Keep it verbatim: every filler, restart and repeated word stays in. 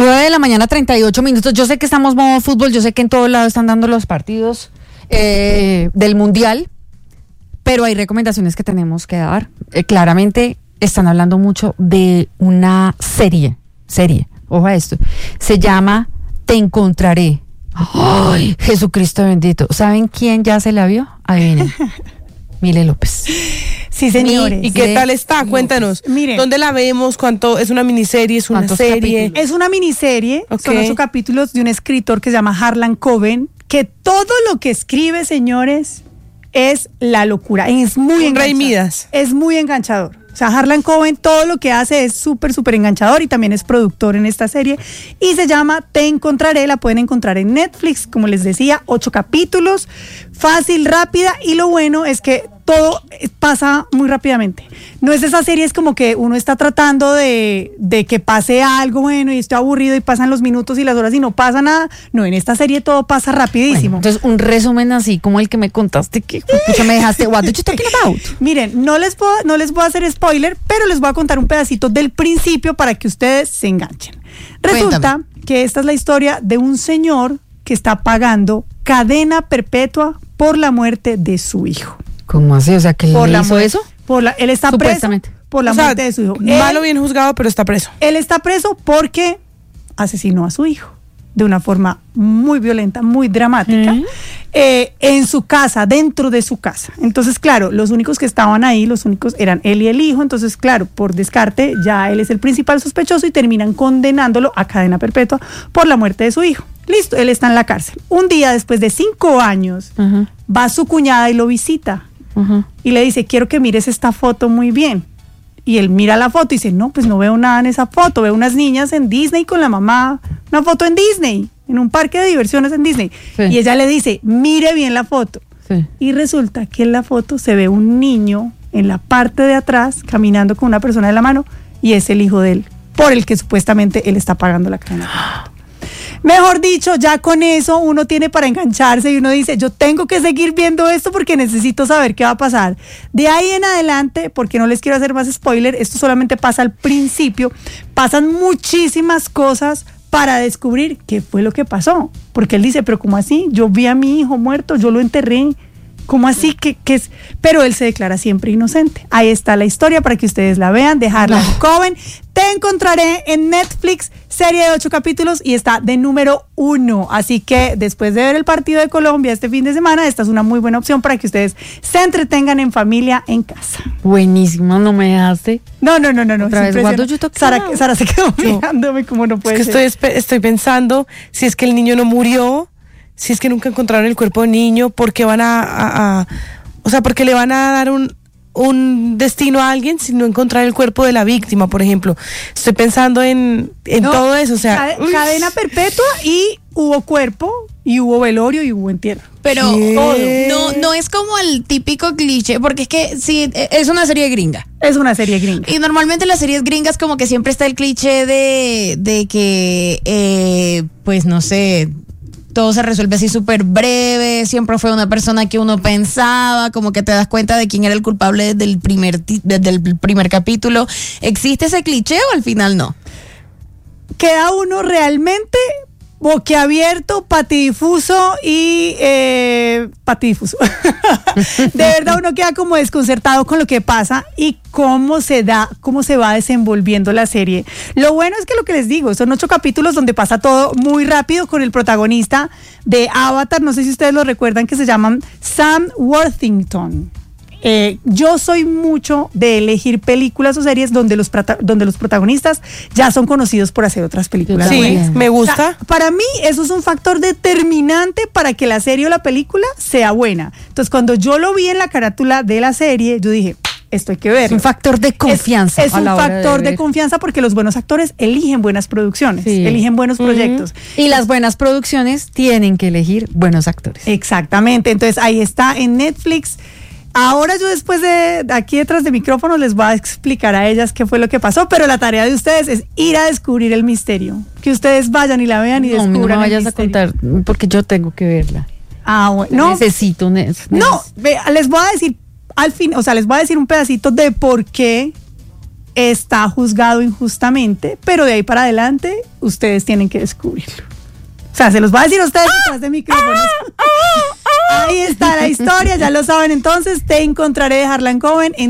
nueve de la mañana, treinta y ocho minutos. Yo sé que estamos modo fútbol, yo sé que en todos lados están dando los partidos eh, del Mundial, pero hay recomendaciones que tenemos que dar. Eh, claramente están hablando mucho de una serie, serie, ojo a esto, se llama Te Encontraré. ¡Ay, Jesucristo bendito! ¿Saben quién ya se la vio? Adivinen. Mile López. Sí, señores. ¿Y qué tal está? Cuéntanos. Miren. ¿Dónde la vemos? ¿Cuánto? ¿Es una miniserie? ¿Es una serie? capítulos? Es una miniserie, Ok. son ocho capítulos de un escritor que se llama Harlan Coben, que todo lo que escribe, señores, es la locura. Es muy Un Rey enganchador. Midas. Es muy enganchador. O sea, Harlan Coben, todo lo que hace es súper, súper enganchador y también es productor en esta serie. Y se llama Te Encontraré, la pueden encontrar en Netflix, como les decía, ocho capítulos, fácil, rápida, y lo bueno es que todo pasa muy rápidamente. No es esa serie, es como que uno está tratando de, de que pase algo bueno y estoy aburrido y pasan los minutos y las horas y no pasa nada. No, en esta serie todo pasa rapidísimo. Bueno, entonces, un resumen así como el que me contaste, que pucha, me dejaste. What are you talking about? Miren, no les puedo, no les voy a hacer spoiler, pero les voy a contar un pedacito del principio para que ustedes se enganchen. Resulta Cuéntame. que esta es la historia de un señor que está pagando cadena perpetua por la muerte de su hijo. ¿Cómo así? O sea, que Por le la hizo muerte- eso. Por la, él está preso Supuestamente. por la O sea, muerte de su hijo. Malo Él- bien juzgado, pero está preso. Él está preso porque asesinó a su hijo de una forma muy violenta, muy dramática, ¿Mm? eh, en su casa, dentro de su casa. Entonces, claro, los únicos que estaban ahí, los únicos eran él y el hijo. Entonces, claro, por descarte, ya él es el principal sospechoso y terminan condenándolo a cadena perpetua por la muerte de su hijo. Listo, él está en la cárcel. Un día, después de cinco años, Ajá, va su cuñada y lo visita. ajá. Y le dice, quiero que mires esta foto muy bien. Y él mira la foto y dice, no, pues no veo nada en esa foto. Veo unas niñas en Disney con la mamá. Una foto en Disney, en un parque de diversiones en Disney. Sí. Y ella le dice, mire bien la foto. Sí. Y resulta que en la foto se ve un niño en la parte de atrás caminando con una persona de la mano y es el hijo de él, por el que supuestamente él está pagando la cadena. Mejor dicho, ya con eso uno tiene para engancharse y uno dice, yo tengo que seguir viendo esto porque necesito saber qué va a pasar. De ahí en adelante, porque no les quiero hacer más spoiler, esto solamente pasa al principio, pasan muchísimas cosas para descubrir qué fue lo que pasó. Porque él dice, pero ¿cómo así? Yo vi a mi hijo muerto, yo lo enterré. ¿Cómo así? que que es? Pero él se declara siempre inocente. Ahí está la historia para que ustedes la vean, de Harlan Coben. Te Encontraré en Netflix, serie de ocho capítulos y está de número uno. Así que después de ver el partido de Colombia este fin de semana, esta es una muy buena opción para que ustedes se entretengan en familia, en casa. Buenísimo, no me dejaste. No, no, no, no, no. Otra es vez, what impresionante. do you talk Sara, about? Sara se quedó mirándome como no puede Es que ser. estoy, espe- estoy pensando si es que el niño no murió, si es que nunca encontraron el cuerpo del niño, ¿por qué van a, a- a- o sea, por qué le van a dar un, un destino a alguien si no encontrar el cuerpo de la víctima, por ejemplo? Estoy pensando en, en No, todo eso, o sea, cade- uy, cadena perpetua y hubo cuerpo y hubo velorio y hubo entierro. Pero ¿Qué? no, no es como el típico cliché, porque es que sí, es una serie gringa. Es una serie gringa. Y normalmente en las series gringas como que siempre está el cliché de, de que, eh, pues no sé, todo se resuelve así súper breve, siempre fue una persona que uno pensaba, como que te das cuenta de quién era el culpable desde el primer, ti- desde el primer capítulo. ¿Existe ese cliché o al final no? Queda uno realmente boquiabierto, patidifuso y eh, patidifuso. De verdad uno queda como desconcertado con lo que pasa y cómo se da, cómo se va desenvolviendo la serie. Lo bueno es que lo que les digo, son ocho capítulos donde pasa todo muy rápido con el protagonista de Avatar, no sé si ustedes lo recuerdan, que se llaman Sam Worthington. Eh, yo soy mucho de elegir películas o series donde los, prota- donde los protagonistas ya son conocidos por hacer otras películas. Yo sí, también. me O sea, gusta. para mí eso es un factor determinante para que la serie o la película sea buena. Entonces cuando yo lo vi en la carátula de la serie, yo dije, esto hay que ver. Es un factor de confianza. Es, es a un la hora factor de, ver. confianza porque los buenos actores eligen buenas producciones, Sí. eligen buenos proyectos. Y las buenas producciones tienen que elegir buenos actores. Exactamente, entonces ahí está en Netflix. Ahora yo después de aquí detrás de micrófonos les voy a explicar a ellas qué fue lo que pasó, pero la tarea de ustedes es ir a descubrir el misterio. Que ustedes vayan y la vean y No, a mí no me descubran el vayas a misterio. contar porque yo tengo que verla. Ah, bueno. No, Necesito. ne- no, ve, les voy a decir al fin, o sea, les voy a decir un pedacito de por qué está juzgado injustamente, pero de ahí para adelante ustedes tienen que descubrirlo. O sea, se los voy a decir a ustedes detrás de micrófonos. Ahí está la historia, ya lo saben entonces. Te encontraré de Harlan Coben en